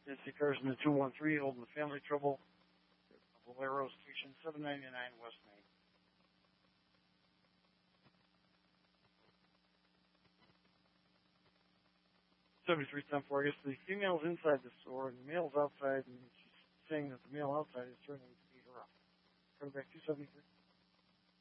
Nancy cars in the 213 holding the family trouble. Valero Station 799 West Main. $73.10 I guess the female's inside the store and the male's outside, and she's saying that the male outside is threatening to beat her up. Turn back 273.